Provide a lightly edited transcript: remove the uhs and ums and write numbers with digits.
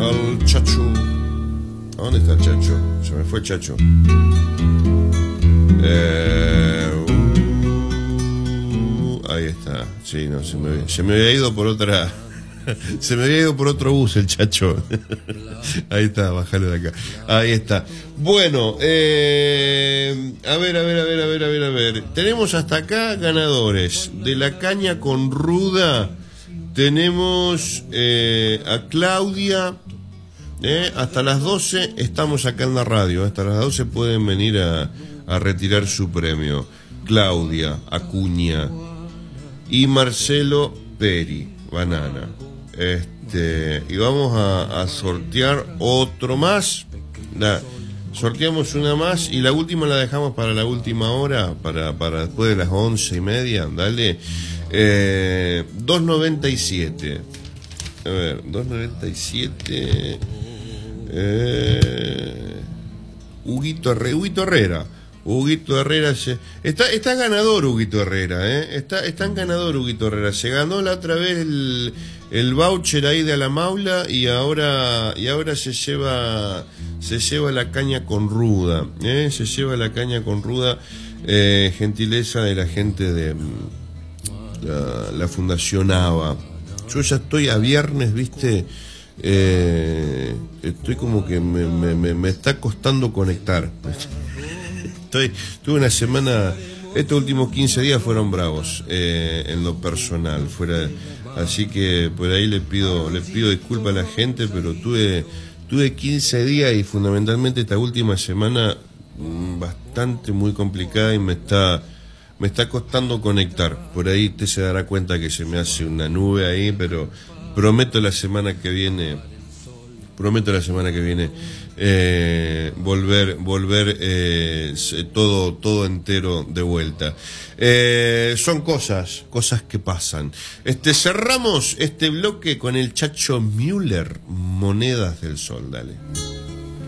al Chacho. ¿A dónde está el Chacho? Se me fue el Chacho. Ahí está. Sí, no, se me había ido por otra. Se me había ido por otro bus el Chacho. Ahí está, bájalo de acá. Ahí está. Bueno, a ver. Tenemos hasta acá ganadores. De la caña con ruda tenemos a Claudia. Hasta las 12 estamos acá en la radio. Hasta las 12 pueden venir a retirar su premio. Claudia Acuña y Marcelo Peri, banana. Y vamos a sortear otro más. Sorteamos una más y la última la dejamos para la última hora, para después de las 11:30. Dale. 2.97. A ver, 2.97. Huguito Herrera. Huguito Herrera está ganador Huguito Herrera, está en ganador Huguito Herrera. Se ganó la otra vez el voucher ahí de la Maula y ahora se lleva la caña con ruda, se lleva la caña con ruda, gentileza de la gente de la Fundación ABA. Yo ya estoy a viernes, viste, estoy como que me está costando conectar. Tuve una semana, estos últimos 15 días fueron bravos en lo personal, así que por ahí le pido disculpas a la gente, pero tuve 15 días y fundamentalmente esta última semana bastante muy complicada y me está costando conectar. Por ahí usted se dará cuenta que se me hace una nube ahí, pero prometo la semana que viene volver todo entero de vuelta. Son cosas que pasan. Cerramos este bloque con el Chacho Müller, Monedas del Sol, dale.